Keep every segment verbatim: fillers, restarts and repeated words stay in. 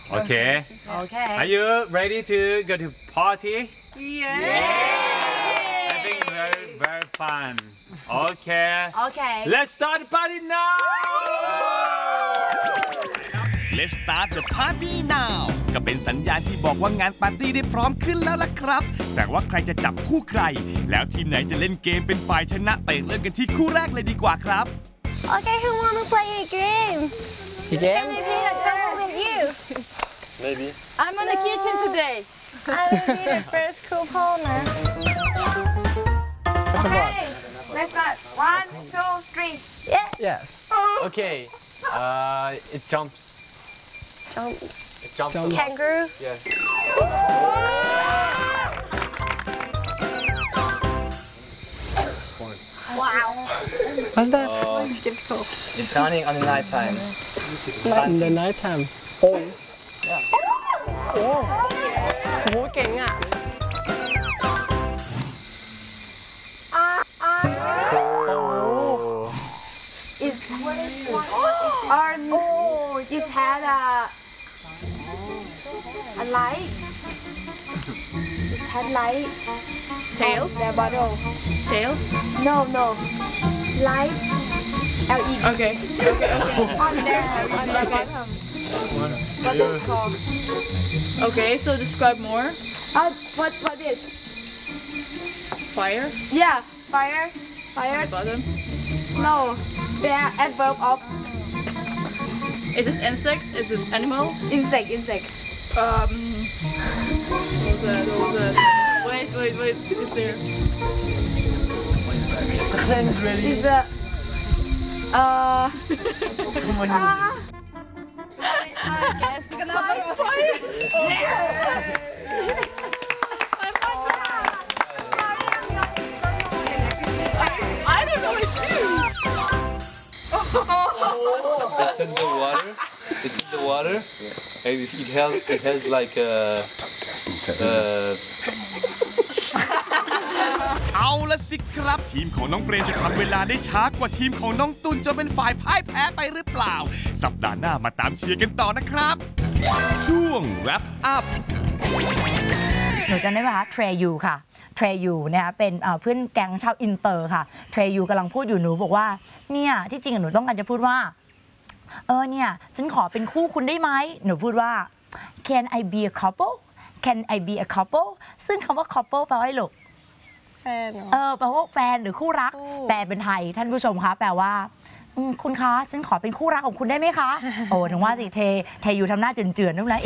Okay. Okay. Are you ready to go to party? Yeah. I think very very fun. Okay. Okay. Let's start the party now. Let's start the party now ก็เป็นสัญญาณที่บอกว่างานปาร์ตี้ได้พร้อมขึ้นแล้วล่ะครับแต่ว่าใครจะจับคู่ใครแล้วทีมไหนจะเล่นเกมเป็นฝ่ายชนะไปเริ่มกันที่คู่แรกเลยดีกว่าครับ Okay, who wanna play a game? A game? Maybe a couple with you. Maybe. I'm in the kitchen today. I will be the first couponer. Okay. Let's start. One, two, three. Yeah. Yes. Okay. Uh, it jumps. Jumps. It jumps. Jumps. Kangaroo. Yes. Wow. What's that? Uh, Difficult. it's running on the night time. In the night time. Oh. Yeah. โอ้โหเก่งอ่ะ Oh. Is what is it? Or oh, it had a a light. It had light. Tail? On the bottle. Tail? No, no. Light. L E D. Okay. Okay. On there, on the bottom. What is it called? Okay, so describe more. Uh, what what is? Fire. Yeah, fire. Fire. Bottom. No, they are adverb of Is it insect? Is it animal? insect. Insect. Um. What was that? What was that? Wait, wait, wait. Is there? Is a uh. ah. I guess Kenapa? I don't know it too. It's in the water. It's in the water. And it has it has like a. Uh, เอาละสิครับทีมของน้องเปรมจะทำเวลาได้ช้ากว่าทีมของน้องตุลจนเป็นฝ่ายพ่ายแพ้ไปหรือเปล่าสัปดาห์หน้ามาตามเชียร์กันต่อนะครับช่วง wrap up หนูจำได้ไหมคะเทรยูค่ะเทรยูนะคะเป็นเพื่อนแก๊งชาวอินเตอร์ค่ะเทรยูกำลังพูดอยู่หนูบอกว่าเนี่ยที่จริงหนูต้องการจะพูดว่าเออเนี่ยฉันขอเป็นคู่คุณได้ไหมหนูพูดว่า can I be a couple can I be a couple ซึ่งคำว่า couple แปลว่าอะไรลูกแฟนเหรอเออแปลว่าแฟนหรือคู่รักแปลเป็นไทยท่านผู้ชมคะแปลว่าอืมคุณคะฉันขอเป็นคู่รักของคุณได้ไหมคะ โอ้ถึงว่าสิเทเทอยู่ทำหน้าเจือนๆนั่นแหละ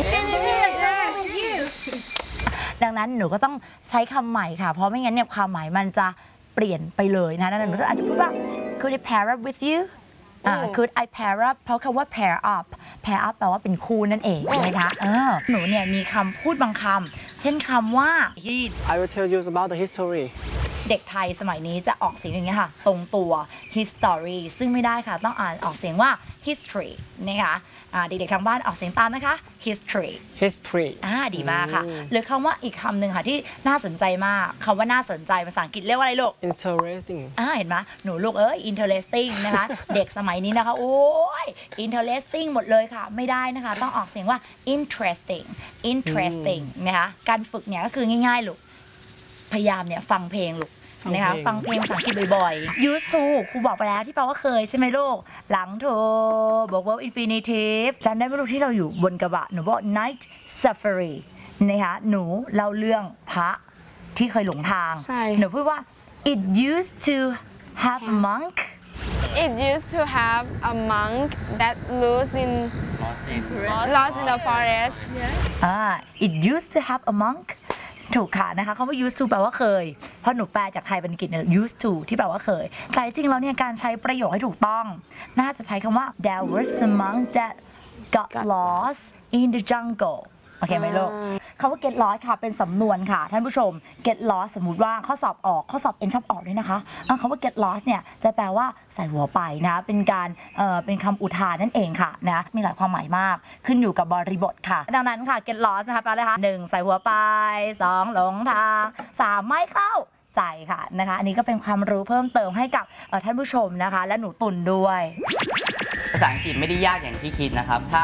ดังนั้นหนูก็ต้องใช้คำใหม่ค่ะเพราะไม่งั้นเนี่ยความหมายมันจะเปลี่ยนไปเลยนะดังนั้นหนูจะอาจจะพูดว่า could I pair up with you อ่า could I pair up เพราะคำว่า pair up pair up แปลว่าเป็นคู่นั่นเองนะคะเออหนูเนี่ยมีคำพูดบางคำเช่นคำว่า I will tell you about the history เด็กไทยสมัยนี้จะออกเสียงอย่างนี้ค่ะตรงตัว history ซึ่งไม่ได้ค่ะต้องอ่านออกเสียงว่า history นะคะเด็กๆทางบ้านออกเสียงตามนะคะ history history อ่าดีมากค่ะหรือคำว่าอีกคำหนึ่งค่ะที่น่าสนใจมากคำว่าน่าสนใจภาษาอังกฤษเรียกว่าอะไรลูก interesting อ่าเห็นไหมหนูลูกเอ้ย interesting นะคะ เด็กสมัยนี้นะคะโอ้ย interesting หมดเลยค่ะไม่ได้นะคะต้องออกเสียงว่า interesting interesting นะคะการฝึกเนี่ยก็คือง่ายๆลูกพยายามเนี่ยฟังเพลงลูกนะคะฟังเพลงภาษาอังกฤษบ่อยๆ used to ครูบอกไปแล้วที่แปลว่าเคยใช่ไหมลูกหลังโทบอกว่า infinitive จำได้ไหมลูกที่เราอยู่บนกระบะหนูบอก night safari นะคะหนูเล่าเรื่องพระที่เคยหลงทางหนูพูดว่า it used to have a monk It used to have a monk that lives in lost in the forest. อ่า it used to have a monk ถูกค่ะนะคะคำว่า used to แปลว่าเคยเพราะหนูแปลจากไทยเป็นอังกฤษเนี่ย used to ที่แปลว่าเคยแต่จริงๆแล้วเนี่ยการใช้ประโยคให้ถูกต้องน่าจะใช้คำว่า there was a monk that got lost in the jungle โอเคไหมลูกคำว่า get lost ค่ะเป็นสำนวนค่ะท่านผู้ชม get lost สมมุติว่าข้อสอบออกข้อสอบเอ็นชอบออกด้วยนะคะคำว่า get lost เนี่ยจะแปลว่าใส่หัวไปนะเป็นการเอ่อเป็นคำอุทานนั่นเองค่ะนะมีหลายความหมายมากขึ้นอยู่กับบริบทค่ะดังนั้นค่ะ get lost นะคะแปลว่าอะไรคะหนึ่งใส่หัวไปสองหลงทางสามไม่เข้าใจค่ะนะคะอันนี้ก็เป็นความรู้เพิ่มเติมให้กับท่านผู้ชมนะคะและหนูตุลด้วยภาษาอังกฤษไม่ได้ยากอย่างที่คิดนะครับถ้า